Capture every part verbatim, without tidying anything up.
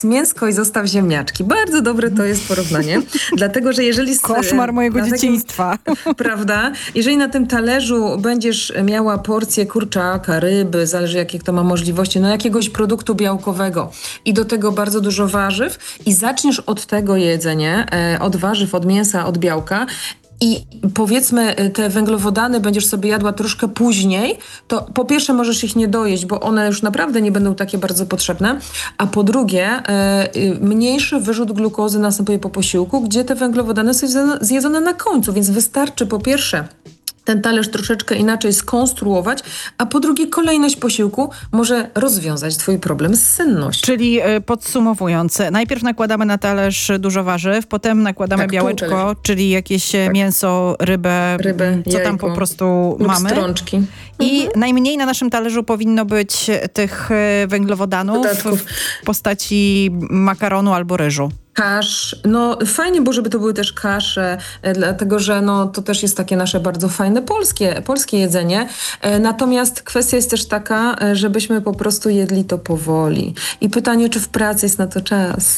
mięsko i zostaw ziemniaczki. Bardzo dobre to jest porównanie, dlatego, że jeżeli... Koszmar mojego takim, dzieciństwa. Prawda? Jeżeli na tym talerzu będziesz miała porcję kurczaka, ryby, zależy jakie kto ma możliwości, no jakiegoś produktu białkowego i do tego bardzo dużo warzyw i zaczniesz od tego jedzenie, od warzyw, od mięsa, od białka, i powiedzmy te węglowodany będziesz sobie jadła troszkę później, to po pierwsze możesz ich nie dojeść, bo one już naprawdę nie będą takie bardzo potrzebne, a po drugie e, mniejszy wyrzut glukozy następuje po posiłku, gdzie te węglowodany są zjedzone na końcu, więc wystarczy po pierwsze ten talerz troszeczkę inaczej skonstruować, a po drugie kolejność posiłku może rozwiązać twój problem z sennością. Czyli y, podsumowując, najpierw nakładamy na talerz dużo warzyw, potem nakładamy tak, białeczko, czyli jakieś tak. mięso, rybę, rybę co jajko, tam po prostu lub mamy. strączki. I mhm. najmniej na naszym talerzu powinno być tych węglowodanów Dodatków. w postaci makaronu albo ryżu. Kasz. No fajnie było, żeby to były też kasze, e, dlatego że no, to też jest takie nasze bardzo fajne polskie, polskie jedzenie. E, natomiast kwestia jest też taka, e, żebyśmy po prostu jedli to powoli. I pytanie, czy w pracy jest na to czas?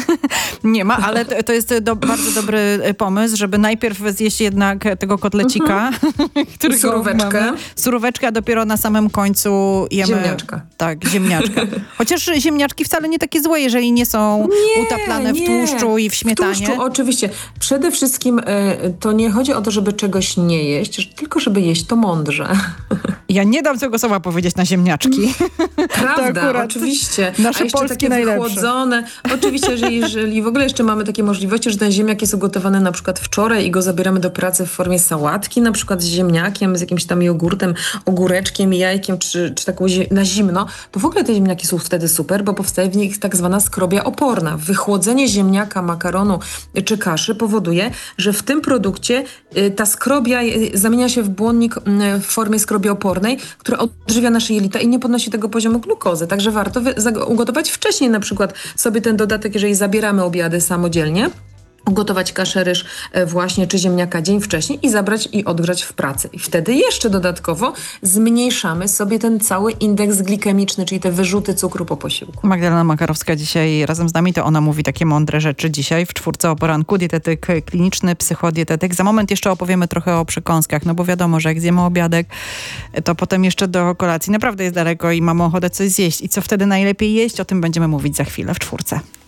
Nie ma, ale to, to jest do, bardzo dobry pomysł, żeby najpierw zjeść jednak tego kotlecika, mhm. którego suróweczkę. mamy. Suróweczkę, a dopiero na samym końcu jemy... Ziemniaczka. Tak, ziemniaczka. Chociaż ziemniaczki wcale nie takie złe, jeżeli nie są nie, utaplane w nie. tłuszczu i w śmietanie. W tłuszczu, oczywiście. Przede wszystkim y, to nie chodzi o to, żeby czegoś nie jeść, tylko żeby jeść to mądrze. Ja nie dam tego słowa powiedzieć na ziemniaczki. Prawda, oczywiście. Nasze A jeszcze polskie takie najlepsze. wychłodzone. Oczywiście, że jeżeli w ogóle jeszcze mamy takie możliwości, że ten ziemniak jest ugotowany na przykład wczoraj i go zabieramy do pracy w formie sałatki, na przykład z ziemniakiem, z jakimś tam jogurtem, ogóreczkiem, jajkiem, czy, czy taką zi- na zimno, to w ogóle te ziemniaki są wtedy super, bo powstaje w nich tak zwana skrobia oporna. Wychłodzenie ziemniaka, makaronu czy kaszy powoduje, że w tym produkcie y, ta skrobia y, zamienia się w błonnik y, w formie skrobi opornej, która odżywia nasze jelita i nie podnosi tego poziomu glukozy. Także warto wy- zag- ugotować wcześniej na przykład sobie ten dodatek, jeżeli zabieramy obiady samodzielnie, ugotować kaszę, ryż e, właśnie, czy ziemniaka dzień wcześniej i zabrać i odgrzać w pracy. I wtedy jeszcze dodatkowo zmniejszamy sobie ten cały indeks glikemiczny, czyli te wyrzuty cukru po posiłku. Magdalena Makarowska dzisiaj razem z nami, to ona mówi takie mądre rzeczy dzisiaj w czwórce o poranku. Dietetyk kliniczny, psychodietetyk. Za moment jeszcze opowiemy trochę o przekąskach, no bo wiadomo, że jak zjemy obiadek, to potem jeszcze do kolacji naprawdę jest daleko i mamy ochotę coś zjeść. I co wtedy najlepiej jeść? O tym będziemy mówić za chwilę w czwórce.